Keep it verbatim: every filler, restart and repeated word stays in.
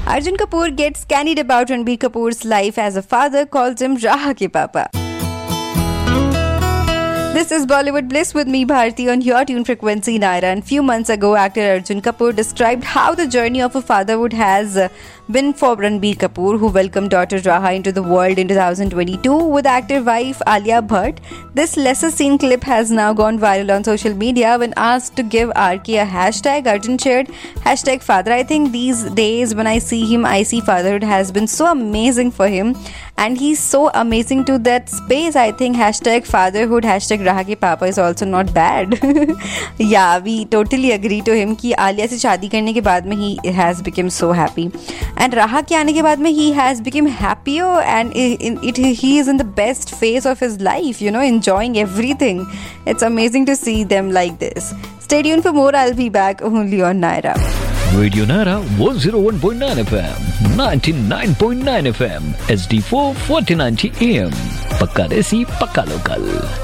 Arjun Kapoor gets candid about Ranbir Kapoor's life as a father, calls him Raha ke papa. This is Bollywood Bliss with me, Bharti, on your tune frequency, Naira. And few months ago, actor Arjun Kapoor described how the journey of a fatherhood has uh, been for Ranbir Kapoor, who welcomed daughter Raha into the world in twenty twenty-two with active wife Alia Bhatt. This lesser seen clip has now gone viral on social media. When asked to give R K a hashtag, Arjun shared hashtag father. I think these days when I see him, I see fatherhood has been so amazing for him. And he's so amazing to that space. I think hashtag fatherhood, hashtag Raha ke papa is also not bad. Yeah, we totally agree to him कि आलिया से शादी करने के बाद में he has become so happy. And Raha के आने के बाद में he has become happier and it, it, he is in the best phase of his life, you know, enjoying everything. It's amazing to see them like this. Stay tuned for more. I'll be back only on Naira. Radio Naira one oh one point nine F M, ninety-nine point nine F M, H D four, forty ninety A M. Pakka desi, pakka local.